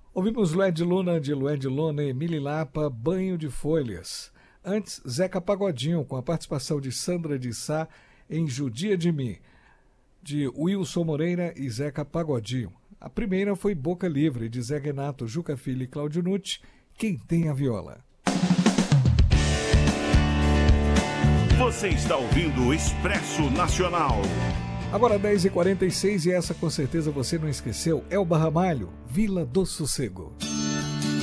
Ouvimos Lué de Luna, Emile Lapa, Banho de Folhas. Antes, Zeca Pagodinho, com a participação de Sandra de Sá em Judia de Mim, de Wilson Moreira e Zeca Pagodinho. A primeira foi Boca Livre, de Zé Renato, Juca Filho e Cláudio Nucci, Quem Tem a Viola. Você está ouvindo o Expresso Nacional. Agora 10h46 e essa com certeza você não esqueceu, Elba Ramalho, Vila do Sossego.